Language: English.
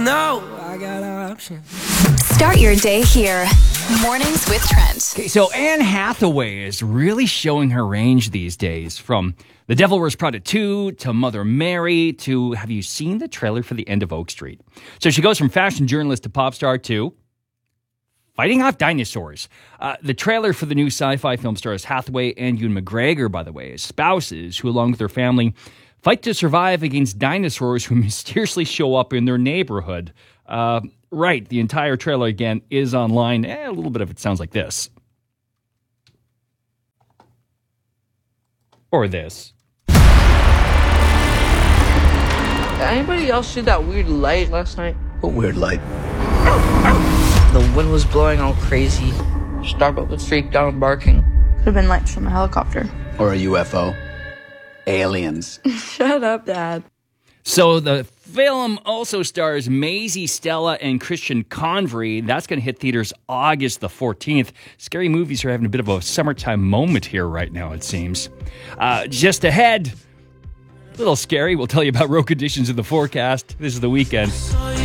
know I got options. Start your day here. Mornings with Trent. Okay, so Anne Hathaway is really showing her range these days, from The Devil Wears Prada 2 to Mother Mary to, have you seen the trailer for The End of Oak Street? So she goes from fashion journalist to pop star to fighting off dinosaurs. The trailer for the new sci-fi film stars Hathaway and Ewan McGregor, by the way, as spouses who, along with their family, fight to survive against dinosaurs who mysteriously show up in their neighborhood. Right, the entire trailer, again, is online. A little bit of it sounds like this. Or this. Did anybody else see that weird light last night? What weird light? The wind was blowing all crazy. Starbuck was freaked out and barking. Could have been lights from a helicopter. Or a UFO? Aliens. Shut up, Dad. So the film also stars Maisie Stella and Christian Convery. That's going to hit theaters August the 14th. Scary movies are having a bit of a summertime moment here right now, it seems. Just ahead, a little scary. We'll tell you about road conditions in the forecast. This is the weekend.